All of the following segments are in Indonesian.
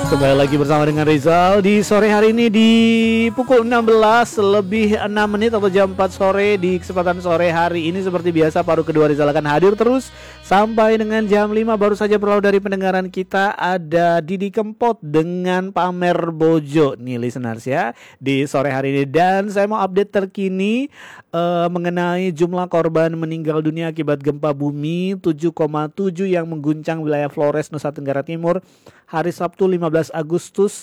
Kembali lagi bersama dengan Rizal di sore hari ini di pukul 16 lebih 6 menit atau jam 4 sore. Di kesempatan sore hari ini seperti biasa paruh kedua Rizal akan hadir terus sampai dengan jam 5. Baru saja berlalu dari pendengaran kita ada Didi Kempot dengan Pamer Bojo nih listeners ya di sore hari ini. Dan saya mau update terkini mengenai jumlah korban meninggal dunia akibat gempa bumi 7,7 yang mengguncang wilayah Flores, Nusa Tenggara Timur hari Sabtu 15 Agustus.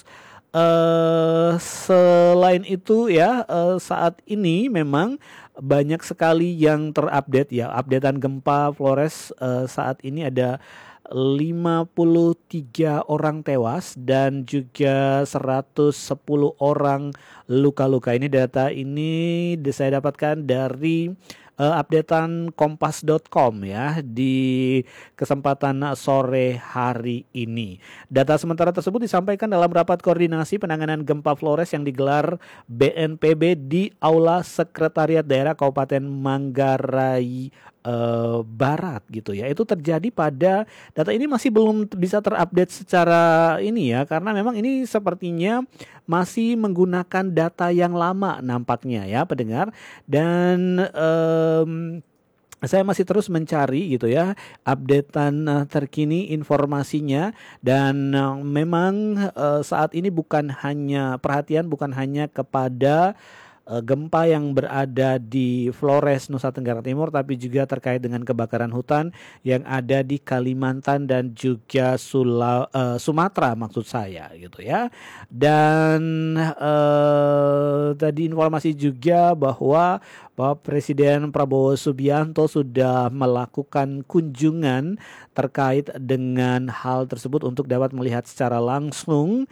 Selain itu ya saat ini memang banyak sekali yang terupdate ya. Updatean gempa Flores saat ini ada 53 orang tewas dan juga 110 orang luka-luka. Ini data ini saya dapatkan dari updatean kompas.com ya di kesempatan sore hari ini. Data sementara tersebut disampaikan dalam rapat koordinasi penanganan gempa Flores yang digelar BNPB di Aula Sekretariat Daerah Kabupaten Manggarai Barat gitu ya. Itu terjadi pada data ini masih belum bisa terupdate secara ini ya, karena memang ini sepertinya masih menggunakan data yang lama nampaknya ya pendengar. Dan saya masih terus mencari gitu ya updatean terkini informasinya. Dan memang saat ini bukan hanya kepada gempa yang berada di Flores, Nusa Tenggara Timur, tapi juga terkait dengan kebakaran hutan yang ada di Kalimantan dan juga Sumatera maksud saya gitu ya. Dan tadi informasi juga bahwa Presiden Prabowo Subianto sudah melakukan kunjungan terkait dengan hal tersebut untuk dapat melihat secara langsung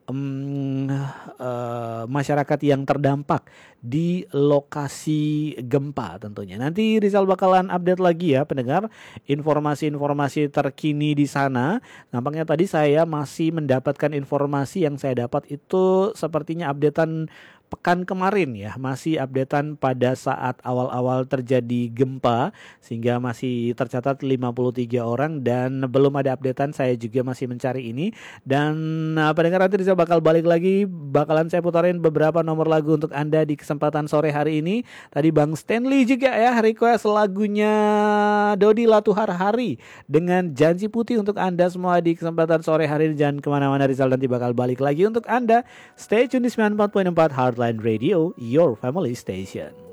masyarakat yang terdampak di lokasi gempa tentunya. Nanti Rizal bakalan update lagi ya pendengar informasi-informasi terkini di sana. Nampaknya tadi saya masih mendapatkan informasi yang saya dapat itu sepertinya updatean pekan kemarin ya, masih updatean pada saat awal-awal terjadi gempa sehingga masih tercatat 53 orang dan belum ada updatean. Saya juga masih mencari ini. Dan pendengar nanti saya bakal balik lagi, bakalan saya putarin beberapa nomor lagu untuk Anda di kesempatan sore hari ini. Tadi Bang Stanley juga ya request lagunya Dodi Latuhar Hari dengan Janji Putih untuk Anda semua di kesempatan sore hari ini. Jangan kemana-mana, Rizal nanti bakal balik lagi untuk Anda. Stay tune di 94.4 Heartline Radio, your family station.